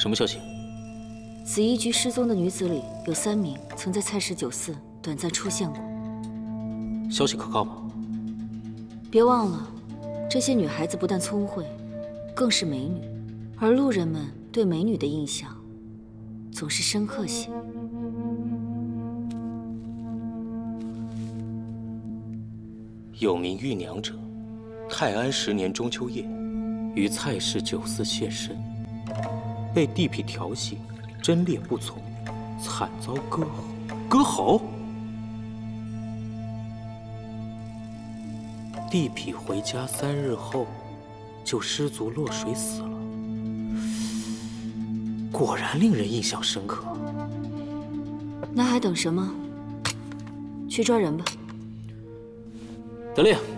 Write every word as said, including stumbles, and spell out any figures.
什么消息？ 紫衣局失踪的女子里有三名曾在蔡氏酒肆短暂出现过。 消息可靠吗？ 别忘了，这些女孩子不但聪慧，更是美女，而路人们对美女的印象总是深刻些。 有名玉娘者，泰安十年中秋夜，于蔡氏酒肆现身，被地痞调戏，贞烈不从，惨遭割喉。割喉！地痞回家三日后，就失足落水死了。果然令人印象深刻。 那还等什么？去抓人吧。